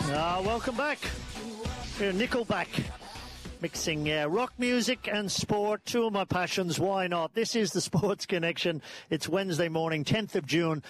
Welcome back. Here, Nickelback. Mixing rock music and sport, two of my passions, why not? This is the Sports Connection. It's Wednesday morning, 10th of June,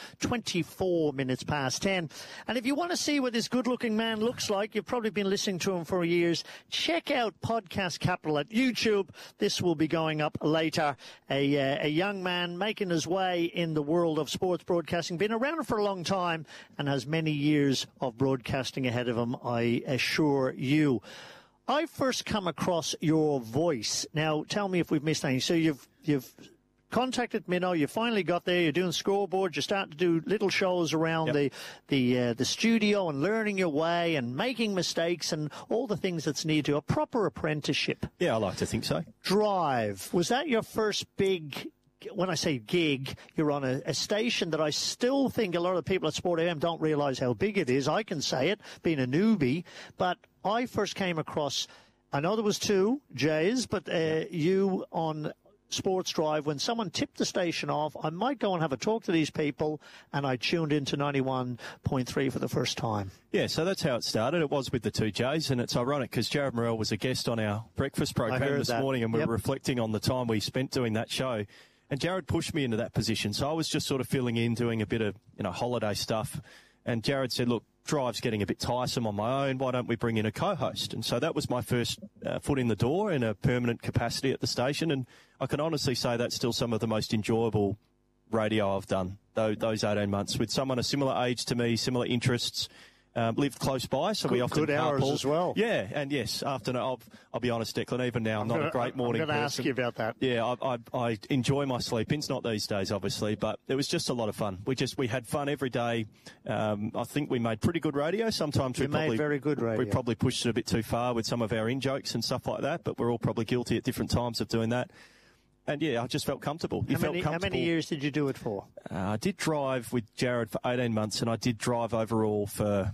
24 minutes past 10. And if you want to see what this good-looking man looks like, you've probably been listening to him for years, check out Podcast Capital at YouTube. This will be going up later. A young man making his way in the world of sports broadcasting, been around for a long time and has many years of broadcasting ahead of him, I assure you. I first come across your voice. Now, tell me if we've missed anything. So you've contacted Minnow. You finally got there. You're doing scoreboards. You're starting to do little shows around the studio and learning your way and making mistakes and all the things that's needed to a proper apprenticeship. Yeah, I like to think so. Drive. Was that your first big? When I say gig, you're on a station that I still think a lot of people at Sport FM don't realise how big it is. I can say it, being a newbie, but I first came across, I know there was two, Jays, but you on Sports Drive, when someone tipped the station off, I might go and have a talk to these people, and I tuned into 91.3 for the first time. Yeah, so that's how it started. It was with the two Jays, and it's ironic because Jared Morrell was a guest on our breakfast program this morning, and we were reflecting on the time we spent doing that show. And Jared pushed me into that position. So I was just sort of filling in, doing a bit of, holiday stuff. And Jared said, look, Drive's getting a bit tiresome on my own. Why don't we bring in a co-host? And so that was my first foot in the door in a permanent capacity at the station. And I can honestly say that's still some of the most enjoyable radio I've done, those 18 months, with someone a similar age to me, similar interests. Lived close by, so we often good hours carpool as well. Yeah, and yes, I'll be honest, Declan, even now I'm not a great morning person. I'm going to ask you about that. Yeah, I enjoy my sleep-ins, not these days, obviously, but it was just a lot of fun. We had fun every day. I think we made pretty good radio. Sometimes we made very good radio. We probably pushed it a bit too far with some of our in-jokes and stuff like that, but we're all probably guilty at different times of doing that. And, yeah, I just felt comfortable. How many years did you do it for? I did drive with Jared for 18 months, and I did drive overall for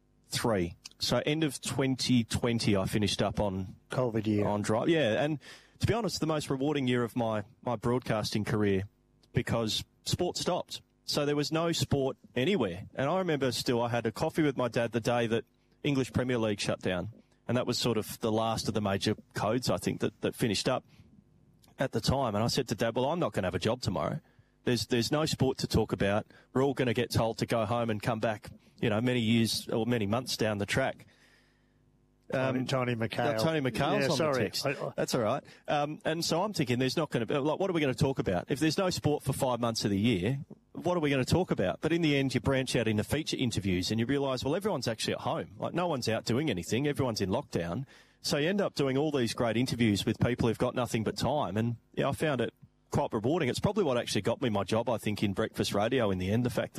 3. So end of 2020, I finished up on COVID year on drive. Yeah, and to be honest, the most rewarding year of my broadcasting career, because sport stopped. So there was no sport anywhere. And I remember still I had a coffee with my dad the day that English Premier League shut down. And that was sort of the last of the major codes, I think, that finished up at the time. And I said to Dad, well, I'm not going to have a job tomorrow. There's no sport to talk about. We're all going to get told to go home and come back, many years or many months down the track. Tony McHale. Tony McHale's on the text. That's all right. And so I'm thinking there's not going to be, what are we going to talk about? If there's no sport for 5 months of the year, what are we going to talk about? But in the end, you branch out into feature interviews and you realise, well, everyone's actually at home. Like, no one's out doing anything. Everyone's in lockdown. So you end up doing all these great interviews with people who've got nothing but time. And, I found it quite rewarding. It's probably what actually got me my job, I think, in breakfast radio in the end, the fact that